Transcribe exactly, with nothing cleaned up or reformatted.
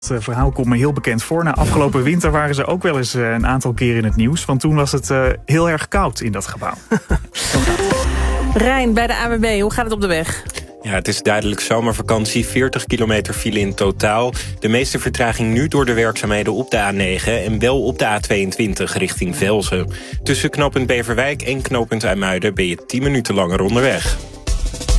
Het verhaal komt me heel bekend voor. Na afgelopen winter waren ze ook wel eens een aantal keer in het nieuws. Want toen was het uh, heel erg koud in dat gebouw. Rijn, bij de A N W B, hoe gaat het op de weg? Ja, het is duidelijk zomervakantie, veertig kilometer file in totaal. De meeste vertraging nu door de werkzaamheden op de A negen... en wel op de A tweeëntwintig richting Velzen. Tussen knooppunt Beverwijk en knooppunt IJmuiden ben je tien minuten langer onderweg.